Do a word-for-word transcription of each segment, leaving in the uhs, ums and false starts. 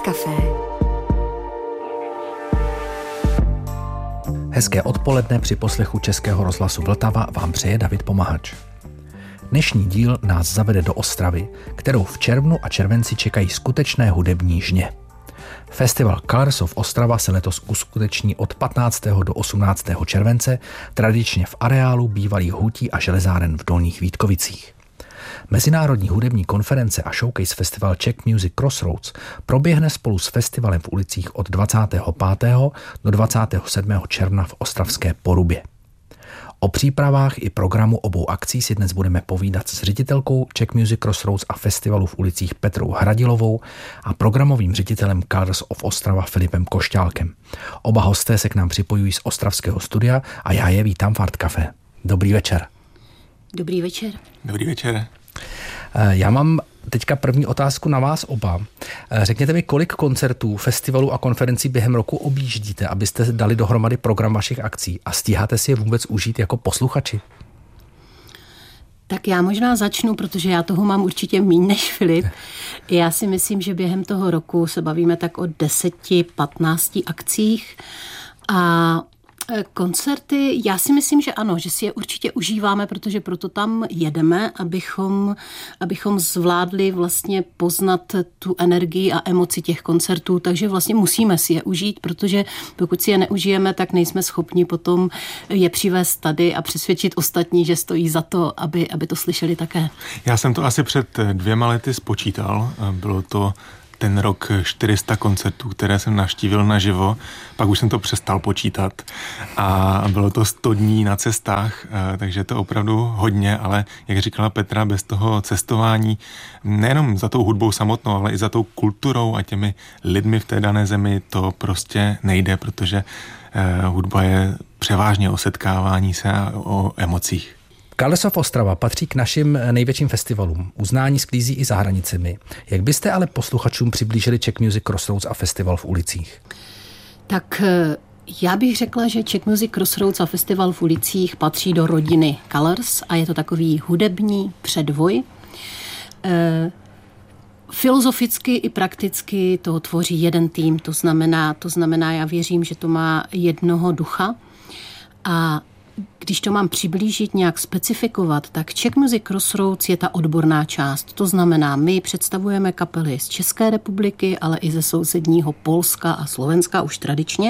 Café. Hezké odpoledne při poslechu Českého rozhlasu Vltava vám přeje David Pomahač. Dnešní díl nás zavede do Ostravy, kterou v červnu a červenci čekají skutečné hudební žně. Festival Colors of Ostrava se letos uskuteční od patnáctého do osmnáctého července, tradičně v areálu bývalých hutí a železáren v Dolních Vítkovicích. Mezinárodní hudební konference a showcase festival Czech Music Crossroads proběhne spolu s festivalem v ulicích od dvacátého pátého do dvacátého sedmého června v ostravské Porubě. O přípravách i programu obou akcí si dnes budeme povídat s ředitelkou Czech Music Crossroads a festivalu v ulicích Petrou Hradilovou a programovým ředitelem Colors of Ostrava Filipem Košťálkem. Oba hosté se k nám připojují z ostravského studia a já je vítám v Art Café. Dobrý večer. Dobrý večer. Dobrý večer. Já mám teďka první otázku na vás oba. Řekněte mi, kolik koncertů, festivalů a konferencí během roku objíždíte, abyste dali dohromady program vašich akcí a stíháte si je vůbec užít jako posluchači? Tak já možná začnu, protože já toho mám určitě míň než Filip. Já si myslím, že během toho roku se bavíme tak o deseti, patnácti akcích a koncerty, já si myslím, že ano, že si je určitě užíváme, protože proto tam jedeme, abychom, abychom zvládli vlastně poznat tu energii a emoci těch koncertů, takže vlastně musíme si je užít, protože pokud si je neužijeme, tak nejsme schopni potom je přivést tady a přesvědčit ostatní, že stojí za to, aby, aby to slyšeli také. Já jsem to asi před dvěma lety spočítal, bylo to ten rok čtyři sta koncertů, které jsem navštívil naživo, pak už jsem to přestal počítat a bylo to sto dní na cestách, takže to opravdu hodně, ale jak říkala Petra, bez toho cestování nejenom za tou hudbou samotnou, ale i za tou kulturou a těmi lidmi v té dané zemi to prostě nejde, protože hudba je převážně o setkávání se a o emocích. Colors of Ostrava patří k našim největším festivalům. Uznání sklízí i za hranicemi. Jak byste ale posluchačům přiblížili Czech Music Crossroads a festival v ulicích? Tak já bych řekla, že Czech Music Crossroads a festival v ulicích patří do rodiny Colors a je to takový hudební předvoj. E, filozoficky i prakticky to tvoří jeden tým, to znamená, to znamená, já věřím, že to má jednoho ducha a když to mám přiblížit, nějak specifikovat, tak Czech Music Crossroads je ta odborná část. To znamená, my představujeme kapely z České republiky, ale i ze sousedního Polska a Slovenska už tradičně.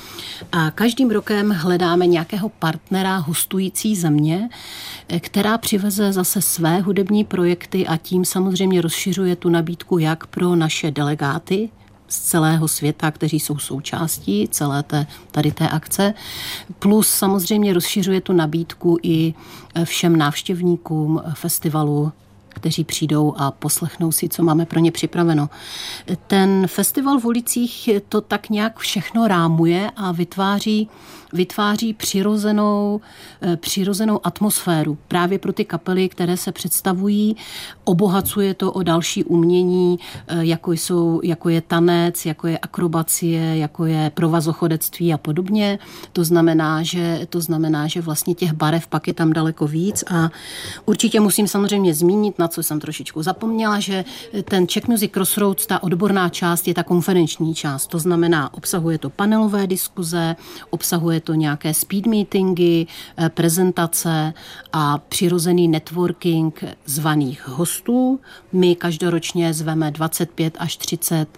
A každým rokem hledáme nějakého partnera hostující země, která přiveze zase své hudební projekty a tím samozřejmě rozšiřuje tu nabídku jak pro naše delegáty z celého světa, kteří jsou součástí celé té, tady té akce. Plus samozřejmě rozšiřuje tu nabídku i všem návštěvníkům festivalu, kteří přijdou a poslechnou si, co máme pro ně připraveno. Ten festival v ulicích to tak nějak všechno rámuje a vytváří, vytváří přirozenou, přirozenou atmosféru právě pro ty kapely, které se představují. Obohacuje to o další umění, jako, jsou, jako je tanec, jako je akrobacie, jako je provazochodectví a podobně. To znamená, že, to znamená, že vlastně těch barev pak je tam daleko víc a určitě musím samozřejmě zmínit, na co jsem trošičku zapomněla, že ten Czech Music Crossroads, ta odborná část je ta konferenční část. To znamená, obsahuje to panelové diskuze, obsahuje to nějaké speed meetingy, prezentace a přirozený networking zvaných hostů. My každoročně zveme dvacet pět až třicet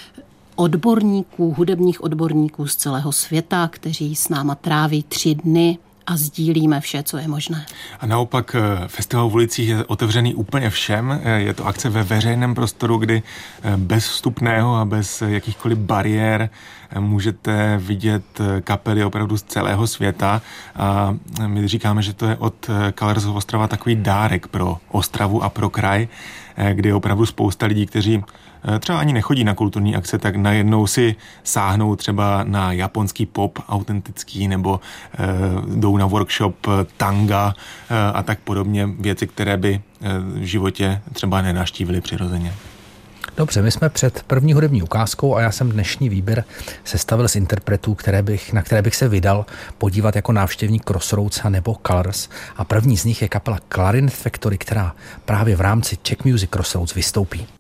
odborníků, hudebních odborníků z celého světa, kteří s náma tráví tři dny a sdílíme vše, co je možné. A naopak festival v ulicích je otevřený úplně všem. Je to akce ve veřejném prostoru, kdy bez vstupného a bez jakýchkoliv bariér můžete vidět kapely opravdu z celého světa. A my říkáme, že to je od Colors of Ostrava takový dárek pro Ostravu a pro kraj, kdy je opravdu spousta lidí, kteří třeba ani nechodí na kulturní akce, tak najednou si sáhnou třeba na japonský pop autentický nebo e, jdou na workshop tanga e, a tak podobně, věci, které by e, v životě třeba nenavštívili přirozeně. Dobře, my jsme před první hudební ukázkou a já jsem dnešní výběr sestavil z interpretů, které bych, na které bych se vydal podívat jako návštěvník Crossroads nebo Colors. A první z nich je kapela Clarinet Factory, která právě v rámci Czech Music Crossroads vystoupí.